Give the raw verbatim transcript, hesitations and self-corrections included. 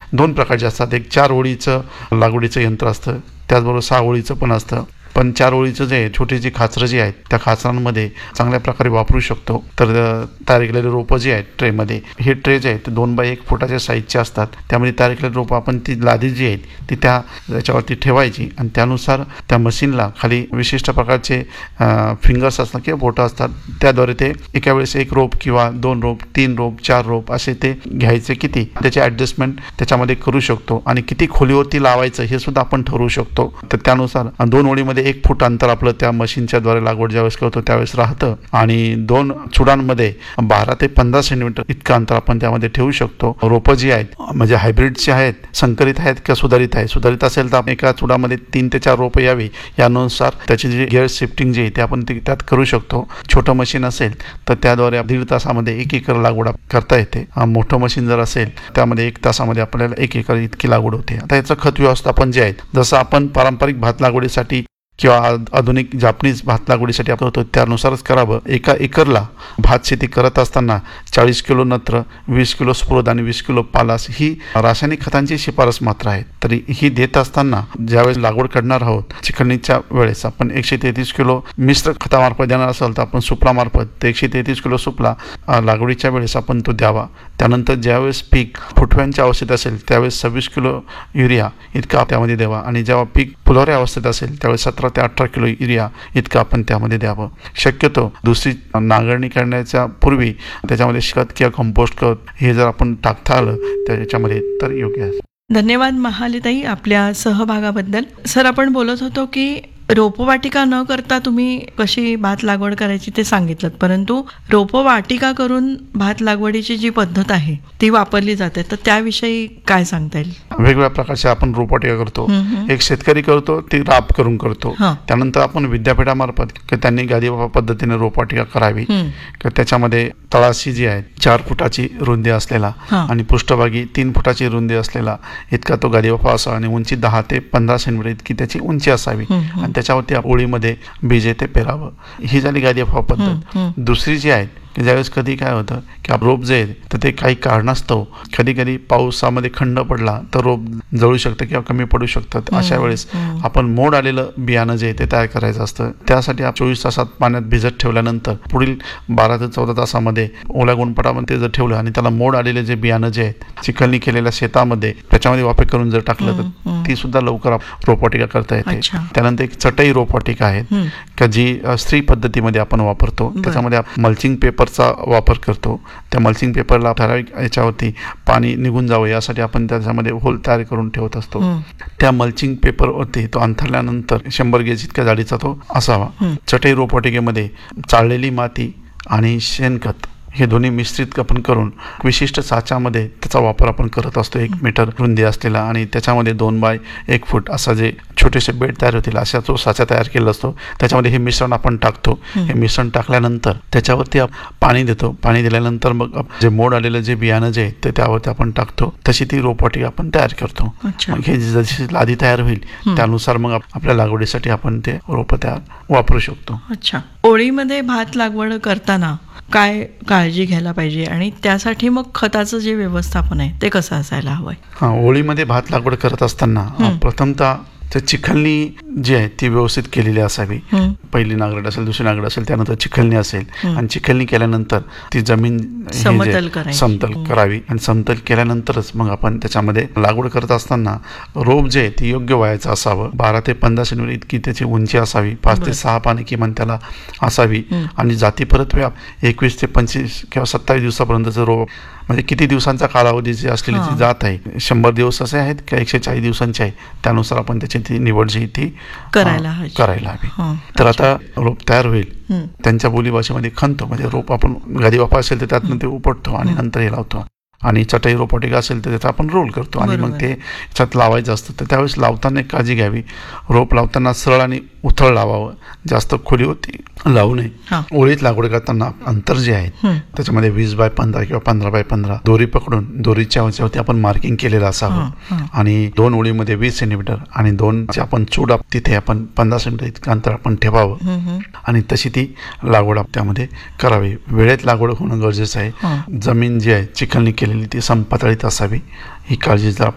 दोन प्रकारचे असतात. एक चार ओळीचं लागवडीचं यंत्र असतं, त्याचबरोबर सहा ओळीचं पण असतं. पण चार ओळीचं जे आहे, छोटी जी खाचरं जी आहेत त्या खाचरांमध्ये चांगल्या प्रकारे वापरू शकतो. तर तयार केलेले रोपं जी आहेत ट्रेमध्ये, हे ट्रे जे आहेत दोन बाय एक फुटाच्या साईजचे असतात. त्यामध्ये तयार केलेले रोपं आपण ती लादी जी आहेत ती त्या याच्यावरती ठेवायची आणि त्यानुसार त्या मशीनला खाली विशिष्ट प्रकारचे फिंगर्स असतात किंवा बोटं असतात, त्याद्वारे ते एका वेळेस एक रोप किंवा दोन रोप, तीन रोप, चार रोप असे ते घ्यायचे, किती त्याचे ॲडजस्टमेंट त्याच्यामध्ये करू शकतो आणि किती खोलीवरती लावायचं हे सुद्धा आपण ठरवू शकतो. तर त्यानुसार दोन ओळीमध्ये एक फूट अंतर आपलं त्या मशीनच्या द्वारे लागवड ज्यावेळेस करतो त्यावेळेस राहतं आणि दोन चुडांमध्ये बारा ते पंधरा सेंटीमीटर इतकं अंतर आपण त्यामध्ये ठेवू शकतो. रोपं जी आहेत म्हणजे हायब्रिडची आहेत, संकरित आहेत किंवा सुधारित आहे. सुधारित असेल तर एका चुडामध्ये तीन ते चार रोपं यावी, यानुसार त्याची जी गिअर शिफ्टिंग जी आहे ते आपण त्यात करू शकतो. छोटं मशीन असेल तर त्याद्वारे दीड तासामध्ये एक एकर लागवड करता येते. मोठं मशीन जर असेल त्यामध्ये एक तासामध्ये आपल्याला एक एकर इतकी लागवड होते. आता याचं खत व्यवस्थापन जे आहे, जसं आपण पारंपरिक भात लागवडीसाठी किंवा आधुनिक जापनीज भात लागवडीसाठी आपण होतो त्यानुसारच करावं. एका एकरला भात शेती करत असताना चाळीस किलो नत्र, वीस किलो स्फुरद आणि वीस किलो पालास ही रासायनिक खतांची शिफारस मात्र आहे. तरी ही देत असताना ज्यावेळेस लागवड करणार आहोत चिकणीच्या वेळेस आपण एकशे तेहतीस किलो मिश्र खतामार्फत देणार असेल तर आपण सुपलामार्फत ते एकशे तेहतीस किलो सुपला लागवडीच्या वेळेस आपण तो द्यावा. त्यानंतर ज्यावेळेस पीक फुटव्यांच्या अवस्थेत असेल त्यावेळेस सव्वीस किलो युरिया इतका त्यामध्ये द्यावा आणि जेव्हा पीक फुलोऱ्या अवस्थेत असेल त्यावेळेस सतरा ते अठरा किलो युरिया इतकं आपण त्यामध्ये द्यावं. शक्यतो दुसरी नांगरणी करण्याच्या पूर्वी त्याच्यामध्ये खत किंवा कंपोस्ट खत हे जर आपण टाकता आलं त्याच्यामध्ये तर योग्य आहे. धन्यवाद महालेताई आपल्या सहभागाबद्दल. सर, आपण बोलत होतो की रोपवाटिका न करता तुम्ही कशी भात लागवड करायची ते सांगितलं, परंतु रोपवाटिका करून भात लागवडीची जी पद्धत आहे ती वापरली जाते, तर त्याविषयी काय सांगता येईल? वेगवेगळ्या प्रकारच्या आपण रोपवाटिका करतो. एक शेतकरी करतो ती राब करून करतो. त्यानंतर आपण विद्यापीठामार्फत त्यांनी गादीवाफा पद्धतीने रोपवाटिका करावी. त्याच्यामध्ये तळाशी जी आहे चार फुटाची रुंदी असलेला आणि पृष्ठभागी तीन फुटाची रुंदी असलेला इतका तो गादीवाफा असावा आणि उंची दहा ते पंधरा सेंटीमीटर इतकी त्याची उंची असावी आणि त्याच्यावरती ओळीमध्ये बीज ते पेरावं. ही झाली गादीवाफा पद्धत. दुसरी जी आहे की ज्यावेळेस कधी काय होतं की रोप जे आहे तर ते काही कारणास्तव कधी कधी पावसामध्ये खंड पडला तर रोप जळू शकतं किंवा कमी पडू शकतात. अशा वेळेस आपण मोड आलेलं बियाणं जे आहे ते तयार करायचं असतं. त्यासाठी चोवीस तासात पाण्यात भिजत ठेवल्यानंतर पुढील बारा ते चौदा तासामध्ये ओल्या गुणपटामध्ये जर ठेवलं आणि त्याला मोड आलेले जे बियाणं जे आहेत चिखलणी केलेल्या शेतामध्ये त्याच्यामध्ये वाफे करून जर टाकलं तर ती सुद्धा लवकर रोपवाटिका करता येते. त्यानंतर एक चटई रोपवाटिका आहेत का जी स्त्री पद्धतीमध्ये आपण वापरतो. त्याच्यामध्ये मल्चिंग पेपरचा वापर करतो. त्या मल्चिंग पेपरला ठराविक याच्यावरती पाणी निघून जावं यासाठी आपण त्याच्यामध्ये होल तयार करून ठेवत असतो. त्या मल्चिंग पेपरवरती तो अंथरल्यानंतर शंभर गेज इतक्या जाडीचा तो असावा. चटई रोपवाटिकेमध्ये चाळलेली माती आणि शेणखत हे दोन्ही मिश्रित आपण करून विशिष्ट साच्यामध्ये त्याचा वापर आपण करत असतो. एक मीटर रुंदी असलेला आणि त्याच्यामध्ये दोन बाय एक फूट असा जे छोटेसे बेड तयार होतील अशा जो साचा तयार केला असतो. त्याच्यामध्ये हे मिश्रण आपण टाकतो. हे मिश्रण टाकल्यानंतर त्याच्यावरती पाणी देतो. पाणी दिल्यानंतर मग जे मोड आलेलं जे बियाणं जे आहे ते त्यावरती आपण टाकतो. तशी ती रोपवाटिका आपण तयार करतो. मग हे जशी लादी तयार होईल त्यानुसार मग आपल्या लागवडीसाठी आपण ते रोप तयार वापरू शकतो. अच्छा, ओळीमध्ये भात लागवड करताना काय काळजी घ्यायला पाहिजे आणि त्यासाठी मग खताचं जे व्यवस्थापन आहे ते कसं असायला हवंय? हा, ओळीमध्ये भात लागवड करत असताना प्रथमतः तर चिखलणी जी आहे ती व्यवस्थित केलेली असावी. पहिली नांगरट असेल, दुसरी नांगरट असेल, त्यानंतर चिखलणी असेल आणि चिखलणी केल्यानंतर ती जमीन समतल करावी आणि समतल केल्यानंतरच मग आपण त्याच्यामध्ये लागवड करत असताना रोप जे आहे ते योग्य वयाचं असावं. बारा ते पंधरा सेंटीमीटर इतकी त्याची उंची असावी. पाच ते सहा पाने किमान त्याला असावी आणि जाती परत व्याप एकवीस ते पंचवीस किंवा सत्तावीस दिवसापर्यंतचं रोप म्हणजे किती दिवसांचा कालावधी जी असलेली जी जात आहे, शंभर दिवस असे आहेत किंवा एकशे चाळीस दिवसांची आहे, त्यानुसार आपण त्याची ती निवड जी ती करायला करायला हवी. तर आता रोप तयार होईल त्यांच्या बोलीभाषेमध्ये खणतो म्हणजे रोप आपण गादीवाफा असेल तर त्यातनं ते उपटतो आणि नंतर हे लावतो. आणि चटई रोपवाटिका असेल तर त्याचा आपण रोल करतो आणि मग ते त्यात लावायचं असतं. तर त्यावेळेस लावताना एक काळजी घ्यावी. रोप लावताना सरळ आणि उथळ लावावं, जास्त खोली होती लावू नये. ओळीत लागवड करताना अंतर जे आहे त्याच्यामध्ये वीस बाय पंधरा किंवा पंधरा बाय पंधरा दोरी पकडून दोरीच्या वरती आपण मार्किंग केलेलं असावं आणि दोन ओळीमध्ये वीस सेंटीमीटर आणि दोन आपण चूड तिथे आपण पंधरा सेंटीमीटर इतकं अंतर आपण ठेवावं आणि तशी ती लागवड त्यामध्ये करावी. वेळेत लागवड होणं गरजेचं आहे. जमीन जी आहे चिखलणी केलेली ती समपातळीत असावी ही काळजी जर